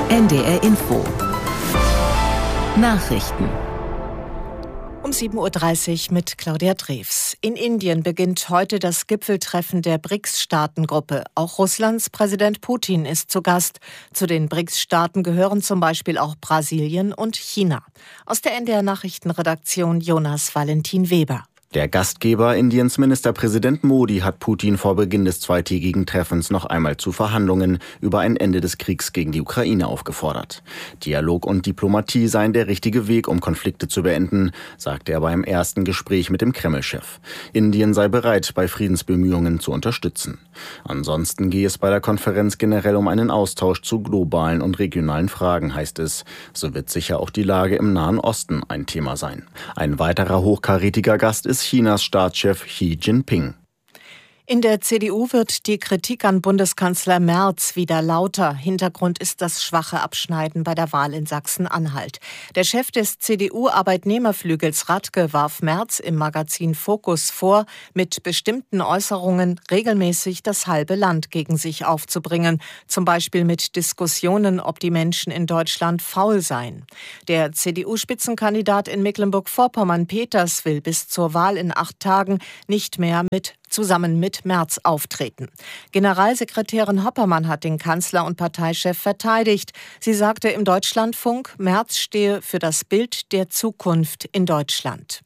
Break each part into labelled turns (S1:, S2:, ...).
S1: NDR Info. Nachrichten.
S2: Um 7.30 Uhr mit Claudia Drews. In Indien beginnt heute das Gipfeltreffen der BRICS-Staatengruppe. Auch Russlands Präsident Putin ist zu Gast. Zu den BRICS-Staaten gehören zum Beispiel auch Brasilien und China. Aus der NDR-Nachrichtenredaktion Jonas Valentin Weber.
S3: Der Gastgeber, Indiens Ministerpräsident Modi, hat Putin vor Beginn des zweitägigen Treffens noch einmal zu Verhandlungen über ein Ende des Kriegs gegen die Ukraine aufgefordert. Dialog und Diplomatie seien der richtige Weg, um Konflikte zu beenden, sagte er beim ersten Gespräch mit dem Kreml-Chef. Indien sei bereit, bei Friedensbemühungen zu unterstützen. Ansonsten gehe es bei der Konferenz generell um einen Austausch zu globalen und regionalen Fragen, heißt es. So wird sicher auch die Lage im Nahen Osten ein Thema sein. Ein weiterer hochkarätiger Gast ist Chinas Staatschef Xi Jinping.
S2: In der CDU wird die Kritik an Bundeskanzler Merz wieder lauter. Hintergrund ist das schwache Abschneiden bei der Wahl in Sachsen-Anhalt. Der Chef des CDU-Arbeitnehmerflügels Radke warf Merz im Magazin Focus vor, mit bestimmten Äußerungen regelmäßig das halbe Land gegen sich aufzubringen. Zum Beispiel mit Diskussionen, ob die Menschen in Deutschland faul seien. Der CDU-Spitzenkandidat in Mecklenburg-Vorpommern Peters will bis zur Wahl in 8 Tagen nicht mehr zusammen mit Merz auftreten. Generalsekretärin Hoppermann hat den Kanzler und Parteichef verteidigt. Sie sagte im Deutschlandfunk, Merz stehe für das Bild der Zukunft in Deutschland.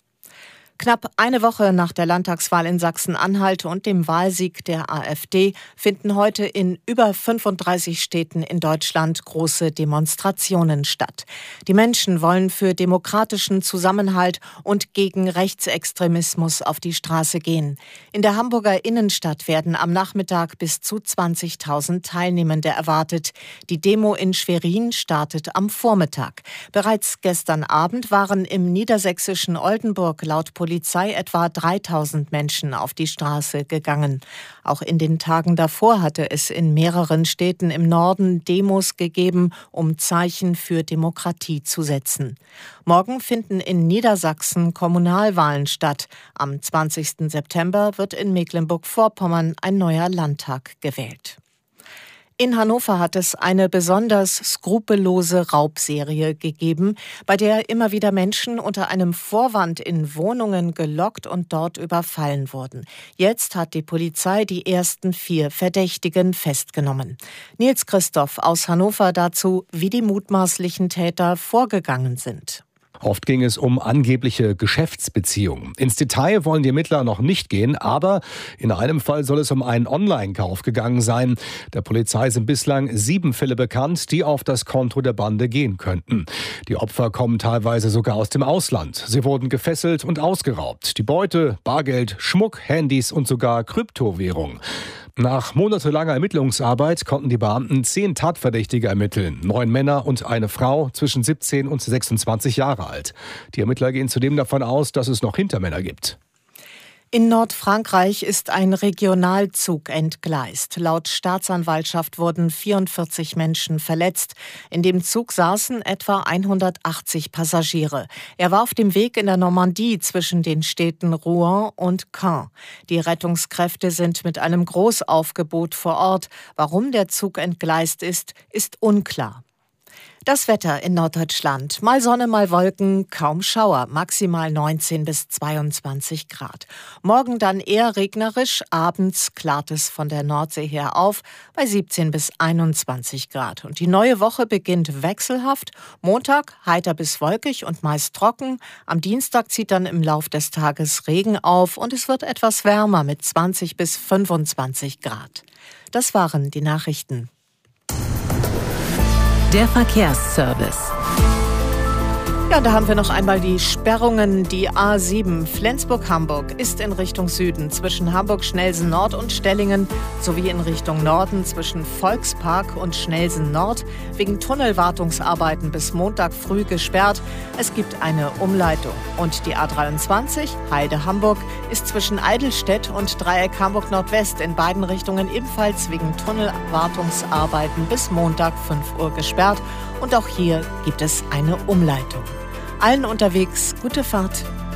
S2: Knapp eine Woche nach der Landtagswahl in Sachsen-Anhalt und dem Wahlsieg der AfD finden heute in über 35 Städten in Deutschland große Demonstrationen statt. Die Menschen wollen für demokratischen Zusammenhalt und gegen Rechtsextremismus auf die Straße gehen. In der Hamburger Innenstadt werden am Nachmittag bis zu 20.000 Teilnehmende erwartet. Die Demo in Schwerin startet am Vormittag. Bereits gestern Abend waren im niedersächsischen Oldenburg laut Polizei etwa 3.000 Menschen auf die Straße gegangen. Auch in den Tagen davor hatte es in mehreren Städten im Norden Demos gegeben, um Zeichen für Demokratie zu setzen. Morgen finden in Niedersachsen Kommunalwahlen statt. Am 20. September wird in Mecklenburg-Vorpommern ein neuer Landtag gewählt. In Hannover hat es eine besonders skrupellose Raubserie gegeben, bei der immer wieder Menschen unter einem Vorwand in Wohnungen gelockt und dort überfallen wurden. Jetzt hat die Polizei die ersten 4 Verdächtigen festgenommen. Nils Christoph aus Hannover dazu, wie die mutmaßlichen Täter vorgegangen sind.
S4: Oft ging es um angebliche Geschäftsbeziehungen. Ins Detail wollen die Ermittler noch nicht gehen, aber in einem Fall soll es um einen Online-Kauf gegangen sein. Der Polizei sind bislang 7 Fälle bekannt, die auf das Konto der Bande gehen könnten. Die Opfer kommen teilweise sogar aus dem Ausland. Sie wurden gefesselt und ausgeraubt. Die Beute, Bargeld, Schmuck, Handys und sogar Kryptowährung. Nach monatelanger Ermittlungsarbeit konnten die Beamten 10 Tatverdächtige ermitteln. 9 Männer und eine Frau zwischen 17 und 26 Jahre alt. Die Ermittler gehen zudem davon aus, dass es noch Hintermänner gibt.
S2: In Nordfrankreich ist ein Regionalzug entgleist. Laut Staatsanwaltschaft wurden 44 Menschen verletzt. In dem Zug saßen etwa 180 Passagiere. Er war auf dem Weg in der Normandie zwischen den Städten Rouen und Caen. Die Rettungskräfte sind mit einem Großaufgebot vor Ort. Warum der Zug entgleist ist, ist unklar. Das Wetter in Norddeutschland. Mal Sonne, mal Wolken, kaum Schauer. Maximal 19 bis 22 Grad. Morgen dann eher regnerisch. Abends klart es von der Nordsee her auf bei 17 bis 21 Grad. Und die neue Woche beginnt wechselhaft. Montag heiter bis wolkig und meist trocken. Am Dienstag zieht dann im Lauf des Tages Regen auf und es wird etwas wärmer mit 20 bis 25 Grad. Das waren die Nachrichten.
S1: Der Verkehrsservice.
S2: Ja, da haben wir noch einmal die Sperrungen. Die A7 Flensburg-Hamburg ist in Richtung Süden zwischen Hamburg-Schnelsen-Nord und Stellingen sowie in Richtung Norden zwischen Volkspark und Schnelsen-Nord wegen Tunnelwartungsarbeiten bis Montag früh gesperrt. Es gibt eine Umleitung. Und die A23 Heide-Hamburg ist zwischen Eidelstedt und Dreieck Hamburg-Nordwest in beiden Richtungen ebenfalls wegen Tunnelwartungsarbeiten bis Montag 5 Uhr gesperrt. Und auch hier gibt es eine Umleitung. Allen unterwegs gute Fahrt.